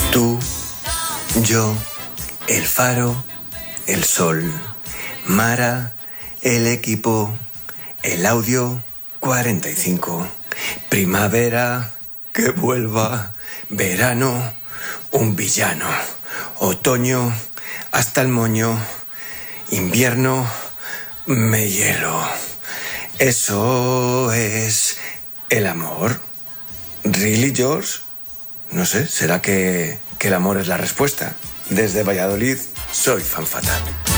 Tú, yo, el faro, el sol, Mara, el equipo, el audio 45, primavera, que vuelva, verano, un villano, otoño, hasta el moño, invierno, me hielo. Eso es el amor. ¿Really, George? No sé, ¿será que el amor es la respuesta? Desde Valladolid, soy Fan Fatal.